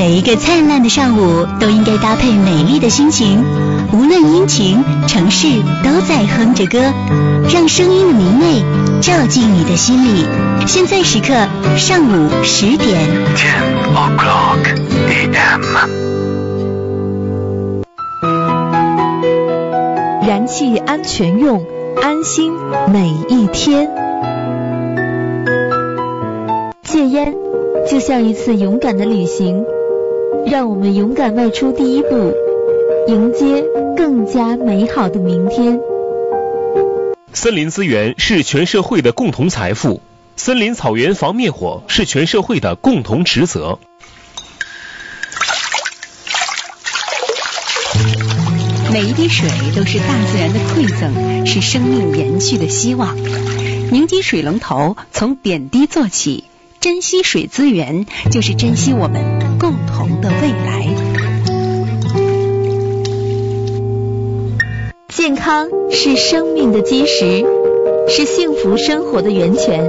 每一个灿烂的上午都应该搭配美丽的心情，无论阴晴，城市都在哼着歌，让声音的明媚照进你的心里。现在时刻上午10点。10 o'clock a.m. 燃气安全用，安心每一天。戒烟就像一次勇敢的旅行，让我们勇敢迈出第一步，迎接更加美好的明天。 森林资源是全社会的共同财富，森林草原防灭火是全社会的共同职责。 每一滴水都是大自然的馈赠，是生命延续的希望。宁吉水龙头从点滴做起，珍惜水资源，就是珍惜我们共同的未来。 健康是生命的基石，是幸福生活的源泉。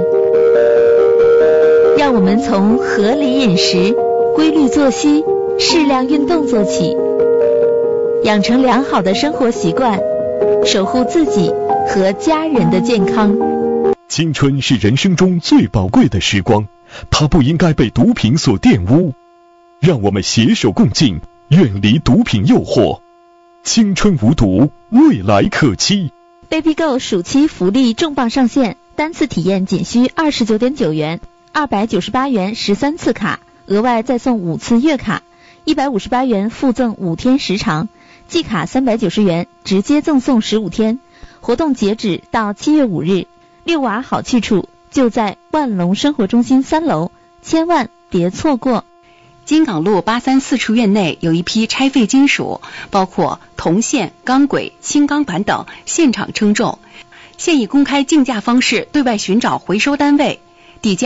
让我们从合理饮食、规律作息、适量运动做起，养成良好的生活习惯，守护自己和家人的健康。 青春是人生中最宝贵的时光，它不应该被毒品所玷污。让我们携手共进，远离毒品诱惑。青春无毒，未来可期。 BabyGo 暑期福利重磅上线，单次体验仅需29.9元，298元13次卡，额外再送5次月卡，158元附赠5天时长，季卡390元直接赠送15天。活动截止到7月5日。遛娃好去处就在万隆生活中心3楼，千万别错过。 金港路834处院内有一批拆废金属，包括铜线、钢轨、轻钢板等，现场称重。现以公开竞价方式对外寻找回收单位，